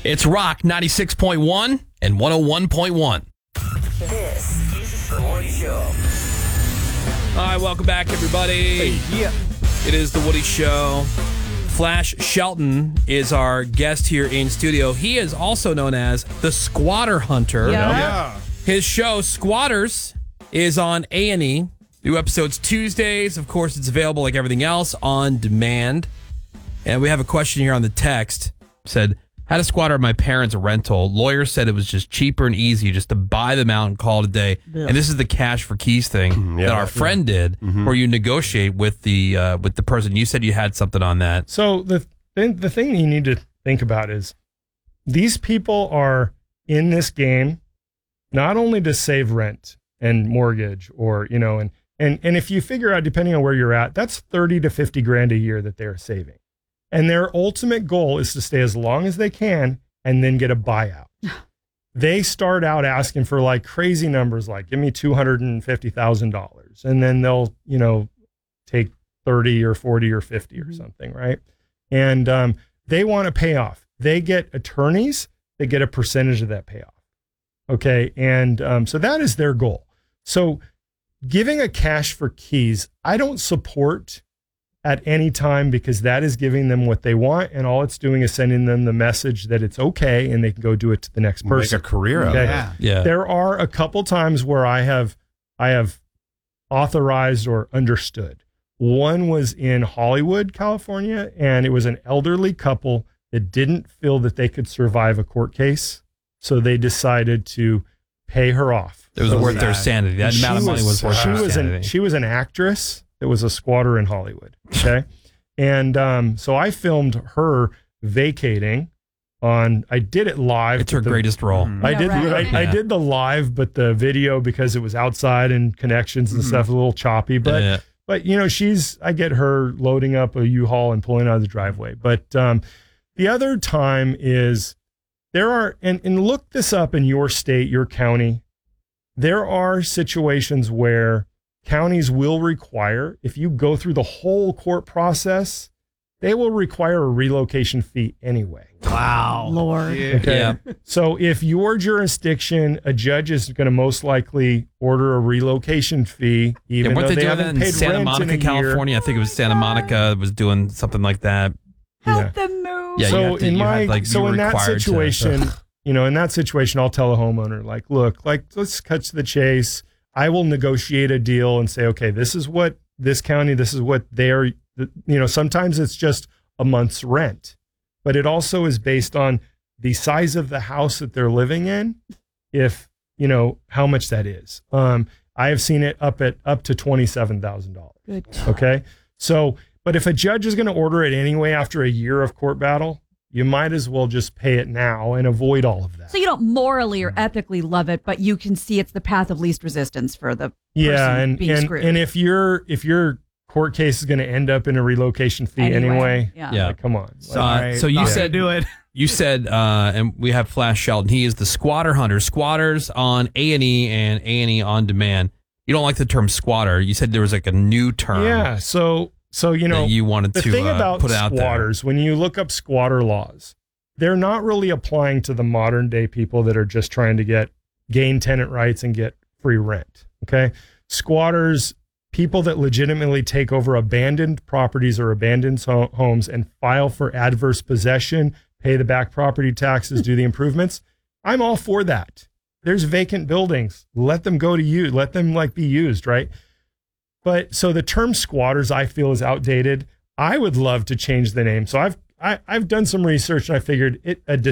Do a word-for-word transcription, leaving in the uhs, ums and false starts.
It's Rock ninety-six point one and one oh one point one. This is The Woody Show. All right, welcome back, everybody. Hey, yeah. It is The Woody Show. Flash Shelton is our guest here in studio. He is also known as the Squatter Hunter. Yeah. Yeah. His show, Squatters, is on A and E. New episodes Tuesdays. Of course, it's available like everything else on demand. And we have a question here on the text. Said, had a squatter at my parents' rental. Lawyer said it was just cheaper and easy just to buy them out and call it a day. Yeah. And this is the cash for keys thing Yeah, that our friend did, Mhm. where you negotiate with the uh, with the person. You said you had something on that. So the th- the thing you need to think about is these people are in this game not only to save rent and mortgage, or you know, and and and if you figure out, depending on where you're at, that's thirty to fifty grand a year that they're saving. And their ultimate goal is to stay as long as they can and then get a buyout. They start out asking for like crazy numbers, like give me two hundred fifty thousand dollars. And then they'll, you know, take thirty or forty or fifty or something, right? And um, they want a payoff. They get attorneys, they get a percentage of that payoff. Okay. And um, so that is their goal. So giving a cash for keys, I don't support at any time, because that is giving them what they want, and all it's doing is sending them the message that it's okay and they can go do it to the next person. Make a career out of Okay. it. Yeah. Yeah. There are a couple times where I have I have authorized or understood. One was in Hollywood, California, and it was an elderly couple that didn't feel that they could survive a court case, so they decided to pay her off. It was So worth they- their sanity. That she amount of money was worth she their was an sanity. she was an actress that was a squatter in Hollywood. Okay. And um, so I filmed her vacating on, I did it live. It's her but the- greatest role. I Yeah, did right. I, I Yeah. did the live, but the video, because it was outside and connections and Mhm. stuff, a little choppy. But Yeah. but you know, she's I get her loading up a U-Haul and pulling out of the driveway. But um, the other time is there are, and, and look this up in your state, your county. There are situations where counties will require, if you go through the whole court process, they will require a relocation fee anyway. Wow. Lord. Yeah. Okay. Yeah. So if your jurisdiction, a judge is going to most likely order a relocation fee, even Yeah, weren't though they they doing that haven't in paid Santa rent Monica, in a year. California? I think it was Santa Monica was doing something like that. Help Yeah. them move. Yeah, you so have to- in you my had, like, so you were in that required to- situation, Ugh. you know, in that situation, I'll tell a homeowner, like, look, like, let's cut to the chase. I will negotiate a deal and say, okay, this is what this county, this is what they're, you know, sometimes it's just a month's rent, but it also is based on the size of the house that they're living in, if, you know, how much that is. Um, I have seen it up at up to twenty-seven thousand dollars. Good. Okay. So, but if a judge is going to order it anyway after a year of court battle, you might as well just pay it now and avoid all of that. So you don't morally or ethically love it, but you can see it's the path of least resistance for the yeah, person and being and, screwed. and if your if your court case is going to end up in a relocation fee anyway, Anyway, yeah. Yeah. like, come on. So, Like, uh, so you Not said gonna do it. You said, uh, and we have Flash Shelton. He is the Squatter Hunter. Squatters on A and E and A and E on demand. You don't like the term squatter. You said there was like a new term. yeah. So so you know that you wanted the to thing uh, about put out there. squatters, when you look up squatter laws, they're not really applying to the modern day people that are just trying to get gain tenant rights and get free rent. Okay. Squatters, people that legitimately take over abandoned properties or abandoned ho- homes and file for adverse possession, pay the back property taxes, do the improvements. I'm all for that. There's vacant buildings. Let them go to use. Let them like be used, right? But so the term squatters, I feel, is outdated. I would love to change the name. So I've I, I've done some research and I figured it a